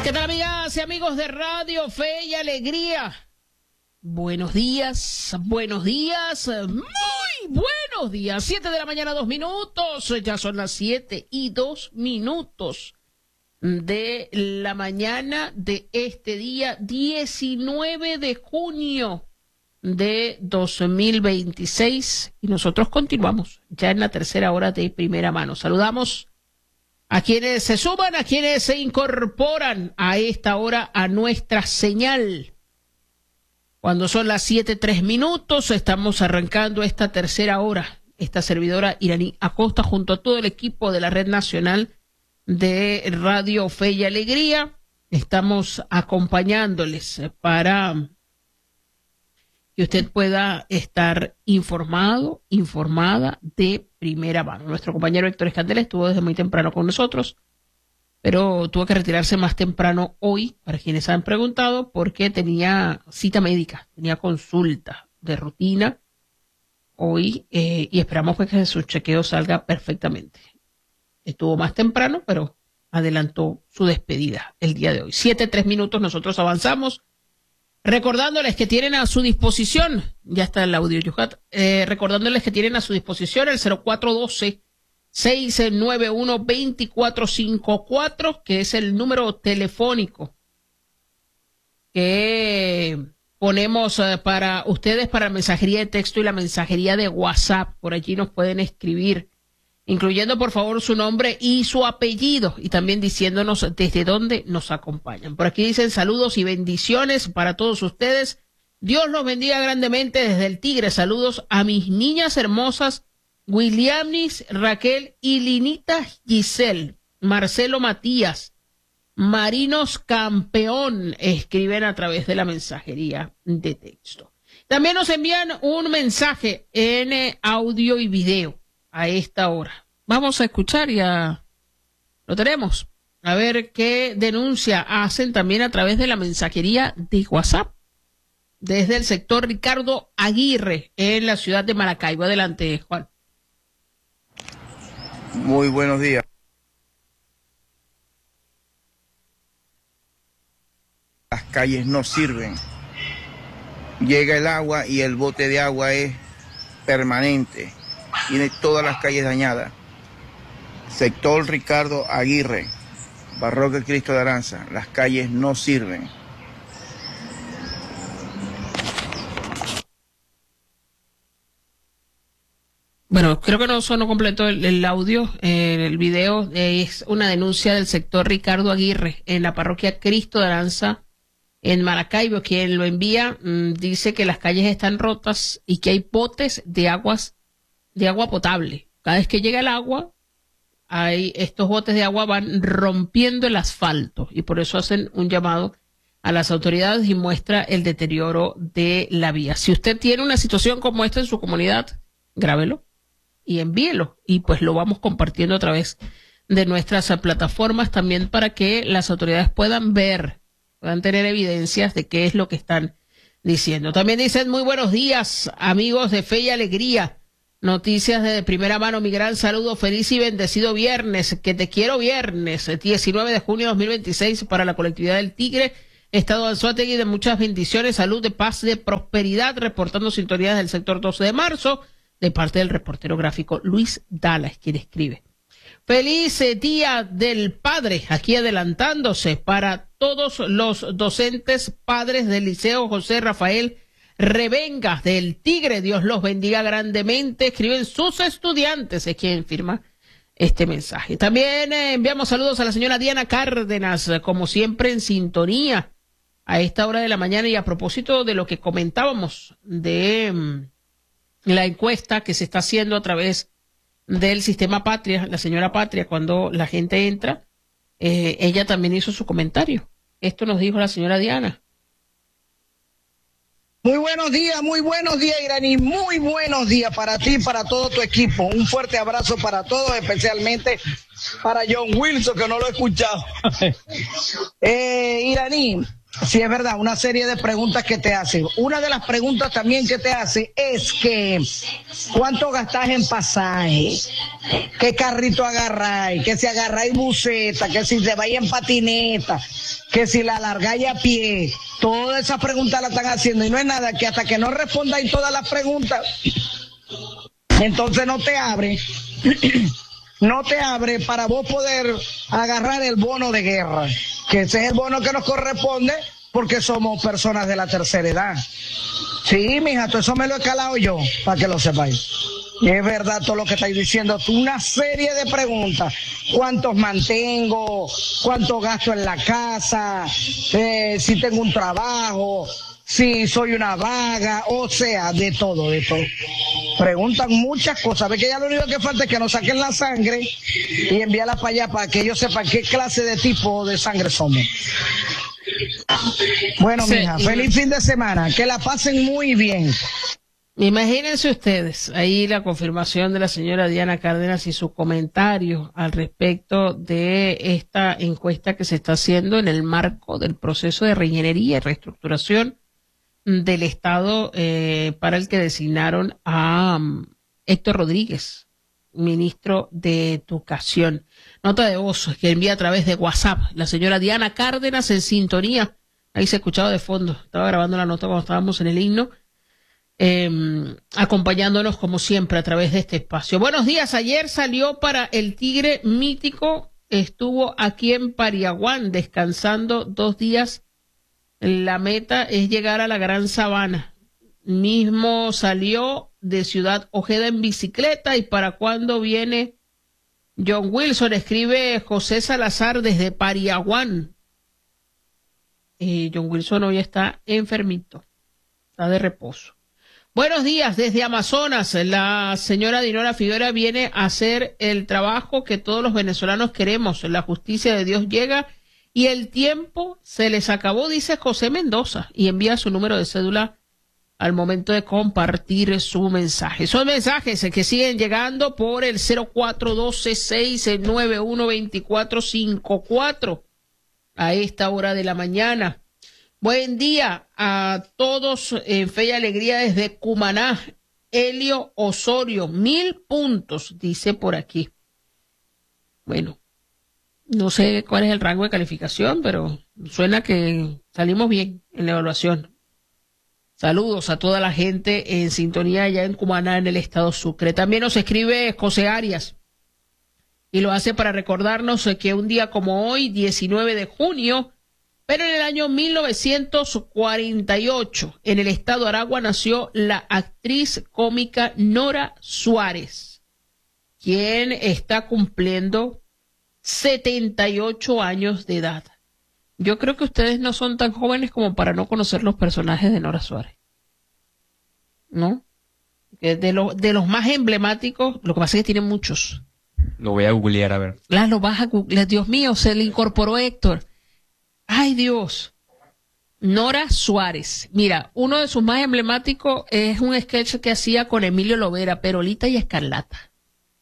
¿Qué tal, amigas y amigos de Radio Fe y Alegría? Buenos días, muy buenos días. 7 de la mañana, 2 minutos. Ya son las 7:02 de la mañana de este día 19 de junio de 2026. Y nosotros continuamos ya en la tercera hora de Primera Mano. Saludamos a quienes se suman, a quienes se incorporan a esta hora a nuestra señal. Cuando son las 7:03, estamos arrancando esta tercera hora. Esta servidora Iraní Acosta junto a todo el equipo de la Red Nacional de Radio Fe y Alegría. Estamos acompañándoles para que usted pueda estar informado, informada de primera mano. Nuestro compañero Héctor Escandel estuvo desde muy temprano con nosotros, pero tuvo que retirarse más temprano hoy, para quienes han preguntado, porque tenía cita médica, tenía consulta de rutina hoy, y esperamos pues que su chequeo salga perfectamente. Estuvo más temprano, pero adelantó su despedida el día de hoy. 7:03, nosotros avanzamos. Recordándoles que tienen a su disposición, ya está el audio, Yucat, recordándoles que tienen a su disposición el 0412-691-2454, que es el número telefónico que ponemos para ustedes para mensajería de texto y la mensajería de WhatsApp. Por allí nos pueden escribir, incluyendo por favor su nombre y su apellido, y también diciéndonos desde dónde nos acompañan. Por aquí dicen saludos y bendiciones para todos ustedes. Dios los bendiga grandemente desde el Tigre. Saludos a mis niñas hermosas, Williamnis, Raquel y Linita Giselle, Marcelo Matías, Marinos Campeón, escriben a través de la mensajería de texto. También nos envían un mensaje en audio y video a esta hora. Vamos a escuchar, ya lo tenemos. A ver qué denuncia hacen también a través de la mensajería de WhatsApp. Desde el sector Ricardo Aguirre, en la ciudad de Maracaibo. Adelante, Juan. Muy buenos días. Las calles no sirven. Llega el agua y el bote de agua es permanente. Tiene todas las calles dañadas. Sector Ricardo Aguirre, Parroquia Cristo de Aranza. Las calles no sirven. Bueno, creo que no sonó completo el audio. El video es una denuncia del sector Ricardo Aguirre en la Parroquia Cristo de Aranza en Maracaibo. Quien lo envía dice que las calles están rotas y que hay botes de agua potable. Cada vez que llega el agua, estos botes de agua van rompiendo el asfalto, y por eso hacen un llamado a las autoridades y muestra el deterioro de la vía. Si usted tiene una situación como esta en su comunidad, grábelo y envíelo, y pues lo vamos compartiendo a través de nuestras plataformas también para que las autoridades puedan tener evidencias de qué es lo que están diciendo. También dicen muy buenos días, amigos de Fe y Alegría. Noticias de primera mano, mi gran saludo, feliz y bendecido viernes, que te quiero viernes, 19 de junio de 2026 para la colectividad del Tigre, Estado de Anzoátegui, de muchas bendiciones, salud, de paz, de prosperidad, reportando sintonías del sector 12 de marzo, de parte del reportero gráfico Luis Dallas, quien escribe. Feliz Día del Padre, aquí adelantándose para todos los docentes padres del Liceo José Rafael Revenga del Tigre. Dios los bendiga grandemente, escriben sus estudiantes, es quien firma este mensaje. También enviamos saludos a la señora Diana Cárdenas, como siempre en sintonía a esta hora de la mañana, y a propósito de lo que comentábamos de la encuesta que se está haciendo a través del sistema Patria, la señora Patria, cuando la gente entra, ella también hizo su comentario. Esto nos dijo la señora Diana. Muy buenos días, Iraní, muy buenos días para ti y para todo tu equipo. Un fuerte abrazo para todos, especialmente para John Wilson, que no lo he escuchado. Iraní, sí es verdad, una serie de preguntas que te hacen. Una de las preguntas también que te hace es que ¿cuánto gastás en pasaje? ¿Qué carrito agarráis? Que si agarráis buseta, que si se vaya en patineta, que si la largáis a pie, todas esas preguntas la están haciendo y no es nada que hasta que no respondáis todas las preguntas, entonces no te abre, no te abre para vos poder agarrar el bono de guerra, que ese es el bono que nos corresponde porque somos personas de la tercera edad. Sí, mija, todo eso me lo he calado yo, para que lo sepáis. Es verdad todo lo que estáis diciendo. Una serie de preguntas. ¿Cuántos mantengo? ¿Cuánto gasto en la casa? Si tengo un trabajo. Si soy una vaga. O sea, de todo, de todo. Preguntan muchas cosas. Ve que ya lo único que falta es que nos saquen la sangre y enviarla para allá para que ellos sepan qué clase de tipo de sangre somos. Bueno, sí, mija, feliz fin de semana. Que la pasen muy bien. Imagínense ustedes, ahí la confirmación de la señora Diana Cárdenas y su comentario al respecto de esta encuesta que se está haciendo en el marco del proceso de reingeniería y reestructuración del Estado para el que designaron a Héctor Rodríguez, ministro de Educación. Nota de voz que envía a través de WhatsApp la señora Diana Cárdenas en sintonía. Ahí se escuchaba de fondo, estaba grabando la nota cuando estábamos en el himno. Acompañándonos como siempre a través de este espacio. Buenos días, ayer salió para el Tigre Mítico, estuvo aquí en Pariaguán descansando 2 días. La meta es llegar a la Gran Sabana. Mismo salió de Ciudad Ojeda en bicicleta. ¿Y para cuándo viene John Wilson? Escribe José Salazar desde Pariaguán. John Wilson hoy está enfermito, está de reposo. Buenos días, desde Amazonas, la señora Dinora Figuera viene a hacer el trabajo que todos los venezolanos queremos. La justicia de Dios llega y el tiempo se les acabó, dice José Mendoza, y envía su número de cédula al momento de compartir su mensaje. Son mensajes que siguen llegando por el 0412-691-2454 a esta hora de la mañana. Buen día a todos en Fe y Alegría desde Cumaná. Helio Osorio, 1000 puntos, dice por aquí. Bueno, no sé cuál es el rango de calificación, pero suena que salimos bien en la evaluación. Saludos a toda la gente en sintonía allá en Cumaná, en el estado Sucre. También nos escribe José Arias y lo hace para recordarnos que un día como hoy, 19 de junio, pero en el año 1948, en el estado Aragua, nació la actriz cómica Nora Suárez, quien está cumpliendo 78 años de edad. Yo creo que ustedes no son tan jóvenes como para no conocer los personajes de Nora Suárez, ¿no? De los más emblemáticos, lo que pasa es que tienen muchos. Lo voy a googlear a ver. Lo vas a googlear. Dios mío, se le incorporó Héctor. Ay, Dios. Nora Suárez. Mira, uno de sus más emblemáticos es un sketch que hacía con Emilio Lovera, Perolita y Escarlata.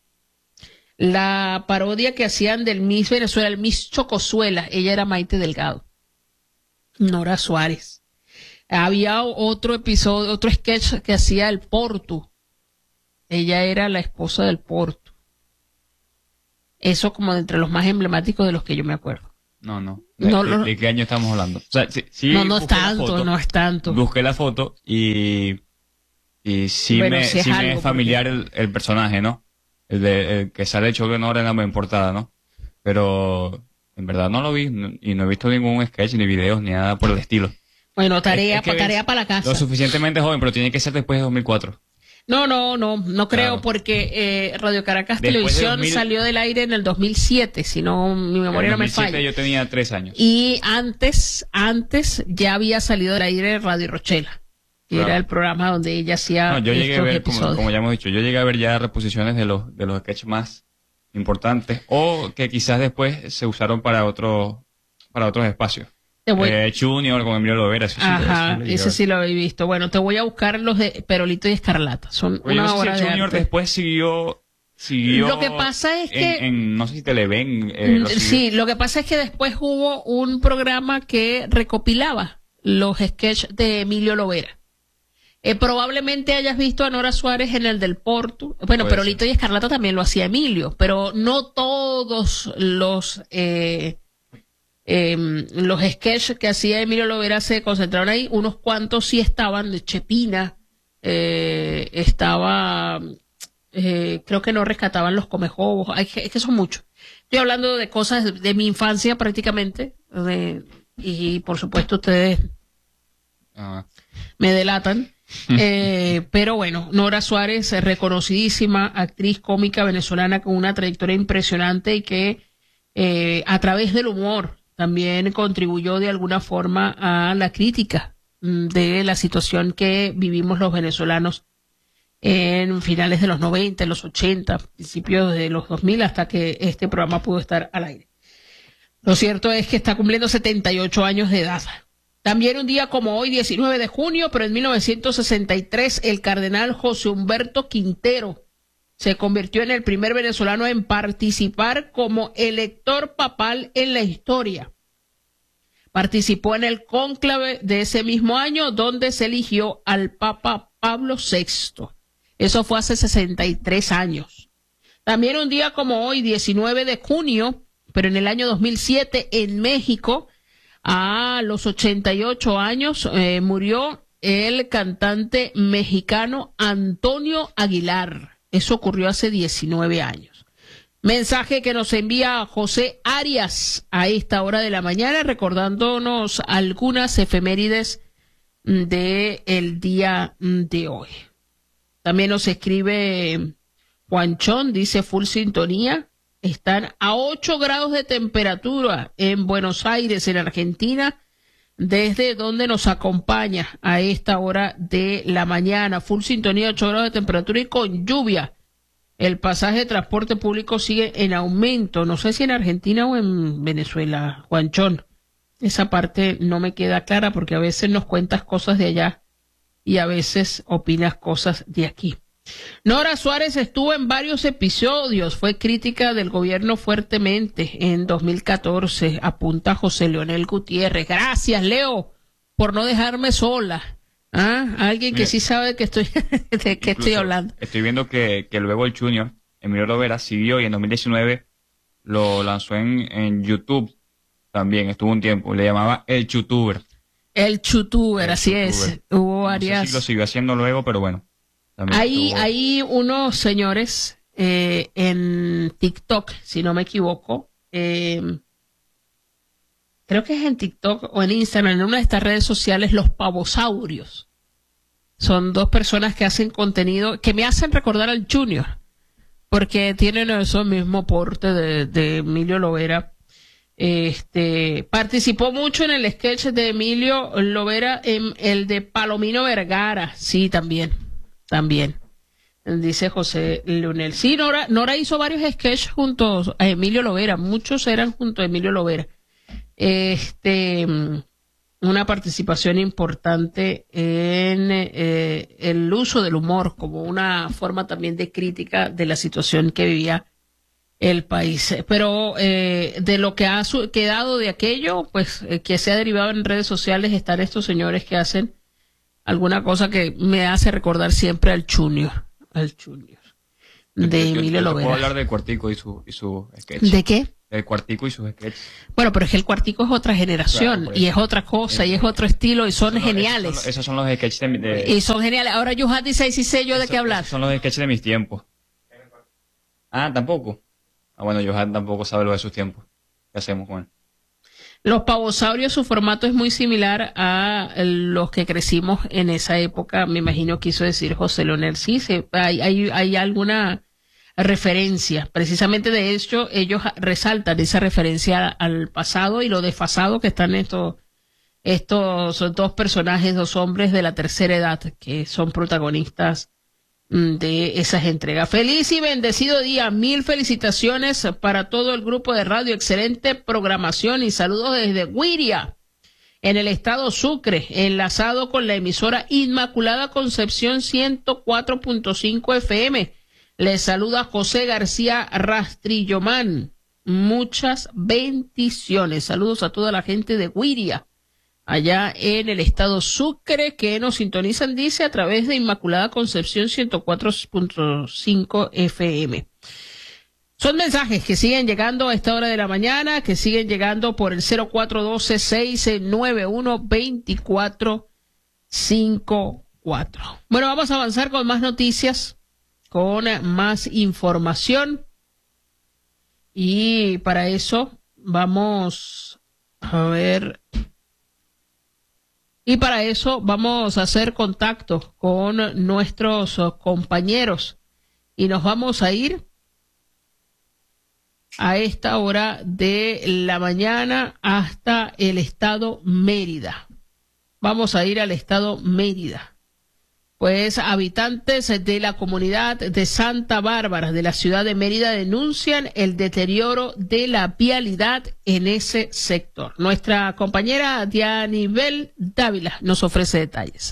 La parodia que hacían del Miss Venezuela, el Miss Chocosuela, ella era Maite Delgado. Nora Suárez. Había otro episodio, otro sketch que hacía el Portu. Ella era la esposa del Portu. Eso como de entre los más emblemáticos de los que yo me acuerdo. No. ¿De qué año estamos hablando? O sea, sí no es tanto. Busqué la foto y sí, bueno, me es familiar el personaje, ¿no? El que sale hecho de Nora en la portada, ¿no? Pero en verdad no lo vi y no he visto ningún sketch, ni videos, ni nada por el estilo. Bueno, tarea para la casa. Lo suficientemente joven, pero tiene que ser después de 2004. No creo, claro. Porque Radio Caracas después Televisión salió del aire en el 2007, si no mi memoria no me falla. Yo tenía 3 años. Y antes ya había salido del aire Radio Rochela, que claro. Era el programa donde ella hacía yo llegué a ver, episodios. como ya hemos dicho, yo llegué a ver ya reposiciones de los sketches más importantes o que quizás después se usaron para otros espacios. Junior con Emilio Lovera. Ese sí lo he visto. Bueno, te voy a buscar los de Perolito y Escarlata. Son una hora de Junior arte. Después siguió. Lo que pasa es que no sé si Televen. Sí, lo que pasa es que después hubo un programa que recopilaba los sketches de Emilio Lovera. Probablemente hayas visto a Nora Suárez en el del Portu. Bueno, Perolito y Escarlata también lo hacía Emilio, pero no todos los Los sketches que hacía Emilio Lovera se concentraron ahí, unos cuantos sí estaban, de Chepina, estaba, creo que no rescataban los comejobos, es que son muchos. Estoy hablando de cosas de mi infancia prácticamente, y por supuesto ustedes me delatan. Pero bueno, Nora Suárez, reconocidísima actriz cómica venezolana con una trayectoria impresionante y que a través del humor también contribuyó de alguna forma a la crítica de la situación que vivimos los venezolanos en finales de los 90, en los 80, principios de los 2000, hasta que este programa pudo estar al aire. Lo cierto es que está cumpliendo 78 años de edad. También un día como hoy, 19 de junio, pero en 1963, el cardenal José Humberto Quintero se convirtió en el primer venezolano en participar como elector papal en la historia. Participó en el cónclave de ese mismo año, donde se eligió al Papa Pablo VI. Eso fue hace 63 años. También un día como hoy, 19 de junio, pero en el año 2007, en México, a los 88 años, murió el cantante mexicano Antonio Aguilar. Eso ocurrió hace 19 años. Mensaje que nos envía José Arias a esta hora de la mañana, recordándonos algunas efemérides del día de hoy. También nos escribe Juanchón, dice full sintonía. Están a 8 grados de temperatura en Buenos Aires, en Argentina, desde donde nos acompaña a esta hora de la mañana. Full sintonía, 8 grados de temperatura y con lluvia. El pasaje de transporte público sigue en aumento. No sé si en Argentina o en Venezuela, Juanchón. Esa parte no me queda clara porque a veces nos cuentas cosas de allá y a veces opinas cosas de aquí. Nora Suárez estuvo en varios episodios, fue crítica del gobierno fuertemente en 2014, apunta José Leonel Gutiérrez. Gracias, Leo, por no dejarme sola. Alguien que sí sabe que estoy de qué estoy hablando. Estoy viendo que luego el Junior, Emilio Lovera, siguió y en 2019 lo lanzó en YouTube también, estuvo un tiempo, le llamaba El Chutuber. El Chutuber, así es. Hubo varias. No sé si lo siguió haciendo luego, pero bueno. Hay unos señores en TikTok, si no me equivoco, creo que es en TikTok o en Instagram, en una de estas redes sociales, los pavosaurios. Son 2 personas que hacen contenido que me hacen recordar al Junior, porque tienen ese mismo porte de Emilio Lovera. Participó mucho en el sketch de Emilio Lovera, en el de Palomino Vergara, sí, también, dice José Leonel. Sí, Nora hizo varios sketches junto a Emilio Lovera, muchos eran junto a Emilio Lovera. Una participación importante en el uso del humor como una forma también de crítica de la situación que vivía el país. Pero de lo que ha quedado de aquello, pues que se ha derivado en redes sociales, están estos señores que hacen alguna cosa que me hace recordar siempre al Junior de Emilio Lovera. ¿Puedo hablar del Cuartico y su sketch? ¿De qué? El Cuartico y sus sketches. Bueno, pero es que el Cuartico es otra generación, claro, y es otra cosa, y es otro estilo, y son geniales. Esos son los sketches de... Y son geniales. Ahora Yuhat dice, sí sé yo de qué hablar. Esos son los sketches de mis tiempos. ¿Tampoco? Bueno, Yuhat tampoco sabe lo de sus tiempos. ¿Qué hacemos, Juan? Los pavosaurios, su formato es muy similar a los que crecimos en esa época. Me imagino quiso decir José Leonel. Sí, hay alguna referencia. Precisamente de hecho, ellos resaltan esa referencia al pasado y lo desfasado que están estos 2 personajes, 2 hombres de la tercera edad que son protagonistas de esas entregas. Feliz y bendecido día, 1000 felicitaciones para todo el grupo de radio, excelente programación y saludos desde Guiria, en el estado Sucre, enlazado con la emisora Inmaculada Concepción 104.5 FM. Les saluda José García Rastrillomán. Muchas bendiciones. Saludos a toda la gente de Guiria, allá en el estado Sucre, que nos sintonizan, dice, a través de Inmaculada Concepción 104.5 FM. Son mensajes que siguen llegando a esta hora de la mañana, que siguen llegando por el 0412-691-2454. Bueno, vamos a avanzar con más noticias, con más información. Y para eso vamos a ver. Y para eso vamos a hacer contacto con nuestros compañeros. Y nos vamos a ir a esta hora de la mañana hasta el estado Mérida. Vamos a ir al estado Mérida. Pues habitantes de la comunidad de Santa Bárbara de la ciudad de Mérida denuncian el deterioro de la vialidad en ese sector. Nuestra compañera Dianibel Dávila nos ofrece detalles.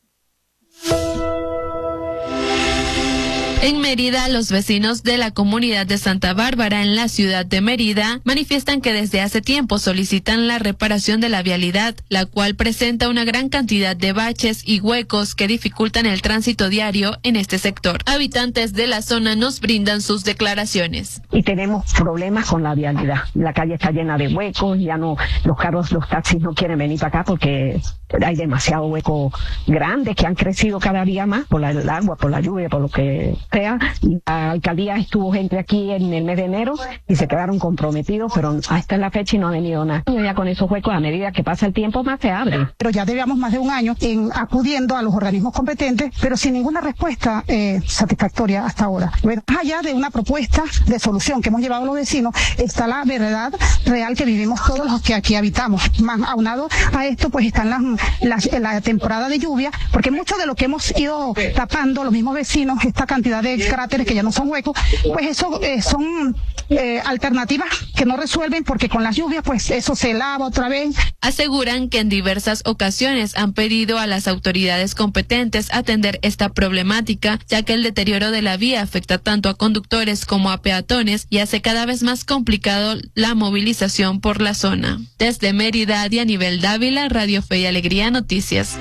En Mérida, los vecinos de la comunidad de Santa Bárbara en la ciudad de Mérida manifiestan que desde hace tiempo solicitan la reparación de la vialidad, la cual presenta una gran cantidad de baches y huecos que dificultan el tránsito diario en este sector. Habitantes de la zona nos brindan sus declaraciones. Y tenemos problemas con la vialidad. La calle está llena de huecos, ya no, los carros, los taxis no quieren venir para acá porque hay demasiado hueco grandes que han crecido cada día más por el agua, por la lluvia, por lo que sea. La alcaldía estuvo gente aquí en el mes de enero y se quedaron comprometidos, pero hasta la fecha no ha venido nada. Ya con esos huecos, a medida que pasa el tiempo, más se abre. Pero ya llevamos más de un año acudiendo a los organismos competentes, pero sin ninguna respuesta satisfactoria hasta ahora. Más allá de una propuesta de solución que hemos llevado a los vecinos, está la verdad real que vivimos todos los que aquí habitamos. Más aunado a esto, pues están la temporada de lluvia, porque mucho de lo que hemos ido tapando los mismos vecinos, esta cantidad de cráteres que ya no son huecos, pues eso son alternativas que no resuelven, porque con las lluvias pues eso se lava otra vez. Aseguran que en diversas ocasiones han pedido a las autoridades competentes atender esta problemática, ya que el deterioro de la vía afecta tanto a conductores como a peatones y hace cada vez más complicado la movilización por la zona. Desde Mérida, Dianibel Dávila, Radio Fe y Alegría Noticias.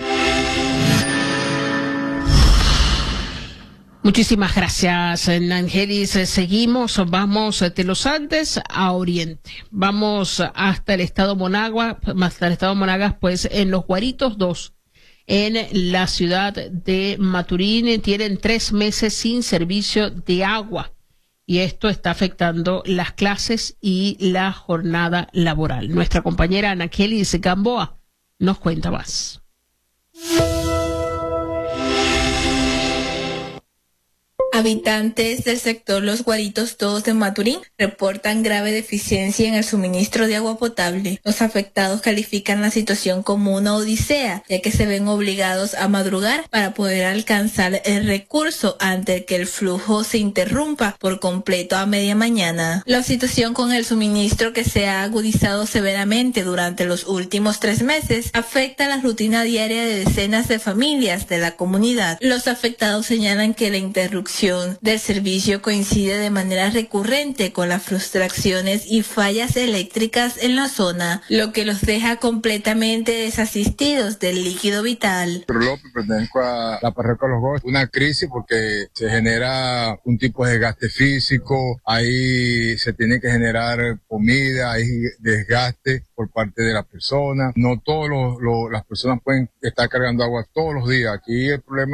Muchísimas gracias, Angelis. Seguimos, vamos de los Andes a Oriente. Vamos hasta el estado Monagas, pues en Los Guaritos 2, en la ciudad de Maturín, tienen 3 meses sin servicio de agua. Y esto está afectando las clases y la jornada laboral. Nuestra compañera Angelis Gamboa nos cuenta más. Habitantes del sector Los Guaritos 2 de Maturín reportan grave deficiencia en el suministro de agua potable. Los afectados califican la situación como una odisea, ya que se ven obligados a madrugar para poder alcanzar el recurso antes que el flujo se interrumpa por completo a media mañana. La situación con el suministro, que se ha agudizado severamente durante los últimos 3 meses, afecta la rutina diaria de decenas de familias de la comunidad. Los afectados señalan que la interrupción del servicio coincide de manera recurrente con las frustraciones y fallas eléctricas en la zona, lo que los deja completamente desasistidos del líquido vital. Pedro López, pertenezco a la parroquia Los Gómez. Una crisis porque se genera un tipo de desgaste físico, ahí se tiene que generar comida, hay desgaste por parte de las personas. No todas las personas pueden estar cargando agua todos los días. Aquí el problema